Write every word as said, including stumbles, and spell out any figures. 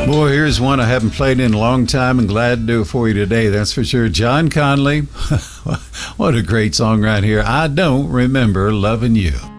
Boy, here's one I haven't played in a long time and glad to do it for you today. That's for sure. John Conley. What a great song right here. I Don't Remember Loving You.